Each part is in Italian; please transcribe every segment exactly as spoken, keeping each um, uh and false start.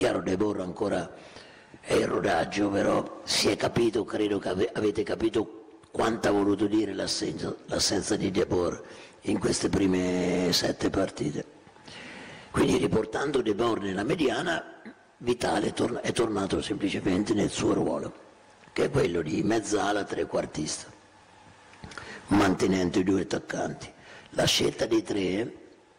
chiaro De Boer ancora è il rodaggio, però si è capito, credo che ave- avete capito quanto ha voluto dire l'assenza, l'assenza di De Boer in queste prime sette partite. Quindi riportando De Boer nella mediana, Vitale è, tor- è tornato semplicemente nel suo ruolo, che è quello di mezzala trequartista, mantenendo i due attaccanti. La scelta dei tre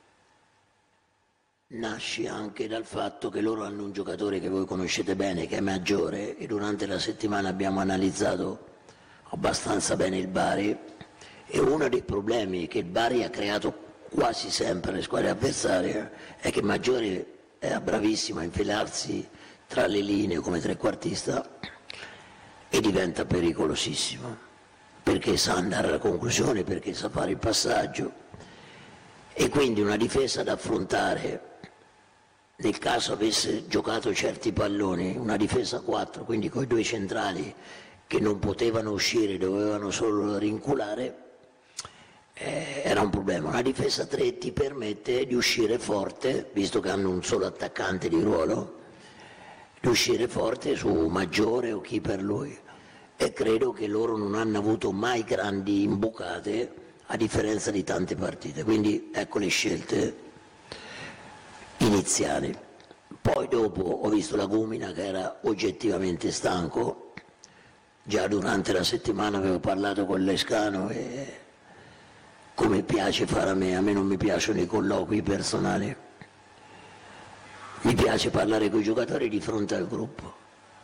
nasce anche dal fatto che loro hanno un giocatore che voi conoscete bene, che è Maggiore, e durante la settimana abbiamo analizzato abbastanza bene il Bari, e uno dei problemi che il Bari ha creato quasi sempre alle squadre avversarie è che Maggiore è bravissimo a infilarsi tra le linee come trequartista e diventa pericolosissimo, perché sa andare alla conclusione, perché sa fare il passaggio, e quindi una difesa da affrontare nel caso avesse giocato certi palloni, una difesa a quattro, quindi con i due centrali che non potevano uscire, dovevano solo rinculare, eh, era un problema. Una difesa a tre ti permette di uscire forte, visto che hanno un solo attaccante di ruolo, di uscire forte su Maggiore o chi per lui, e credo che loro non hanno avuto mai grandi imbucate a differenza di tante partite, quindi ecco le scelte iniziali. Poi dopo ho visto la Gumina che era oggettivamente stanco, già durante la settimana avevo parlato con Lescano, e come piace fare a me, a me non mi piacciono i colloqui personali, mi piace parlare con i giocatori di fronte al gruppo,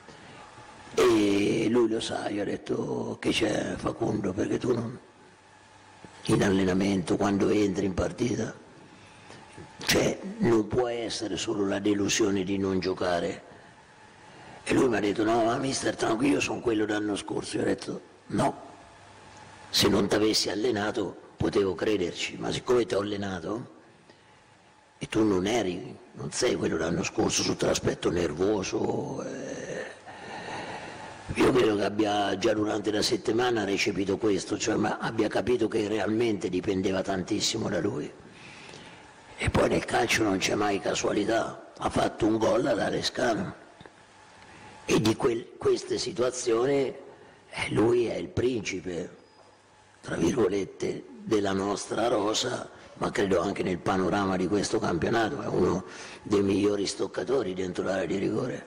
e lui lo sa, io ho detto che c'è Facundo, perché tu non, in allenamento quando entri in partita, cioè non può essere solo la delusione di non giocare. E lui mi ha detto no ma mister tranquillo, io sono quello dell'anno scorso. Io ho detto no, se non ti avessi allenato potevo crederci, ma siccome ti ho allenato e tu non eri, non sei quello dell'anno scorso sotto l'aspetto nervoso, eh, io credo che abbia già durante la settimana recepito questo, cioè ma abbia capito che realmente dipendeva tantissimo da lui. E poi nel calcio non c'è mai casualità, ha fatto un gol ad Lescano, e di quel, queste situazioni eh, lui è il principe, tra virgolette, della nostra rosa, ma credo anche nel panorama di questo campionato, è uno dei migliori stoccatori dentro l'area di rigore.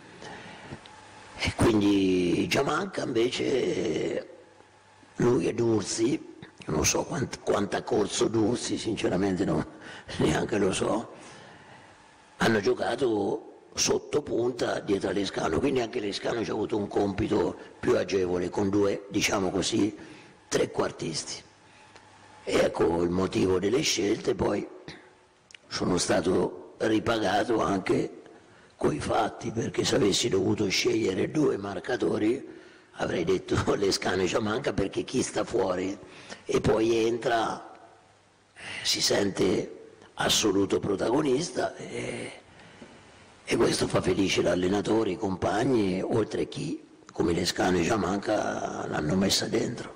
E quindi Giammanca invece, lui e D'Ursi, non so quant, quanto ha corso D'Ursi, sinceramente no, neanche lo so, hanno giocato sotto punta dietro a Lescano, quindi anche Lescano ci ha avuto un compito più agevole con due, diciamo così, trequartisti. E ecco il motivo delle scelte. Poi sono stato ripagato anche coi fatti, perché se avessi dovuto scegliere due marcatori avrei detto Lescano e Giammanca, perché chi sta fuori e poi entra si sente assoluto protagonista, e, e questo fa felice l'allenatore, i compagni, oltre a chi come Lescano e Giammanca l'hanno messa dentro.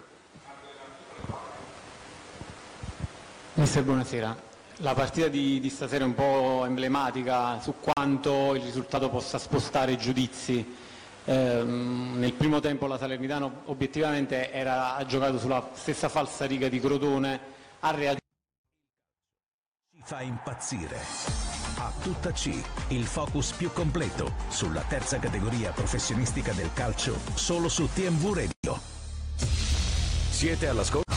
Mister, buonasera. La partita di, di stasera è un po' emblematica su quanto il risultato possa spostare i giudizi. Eh, nel primo tempo la Salernitano obiettivamente era, ha giocato sulla stessa falsariga di Crotone, ha reagito. Ci fa impazzire. A tutta C, il focus più completo sulla terza categoria professionistica del calcio, solo su T M V Radio. Siete all'ascolto?